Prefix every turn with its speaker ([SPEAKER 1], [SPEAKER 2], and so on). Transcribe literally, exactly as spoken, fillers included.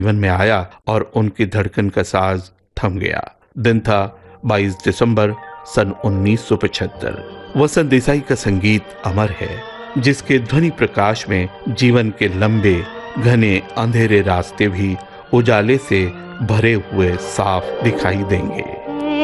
[SPEAKER 1] जीवन में आया और उनकी धड़कन का साज थम गया। दिन था बाईस दिसंबर सन उन्नीस सौ पचहत्तर। वसंत देसाई का संगीत अमर है, जिसके ध्वनि प्रकाश में जीवन के लंबे घने अंधेरे रास्ते भी उजाले से भरे हुए साफ दिखाई देंगे।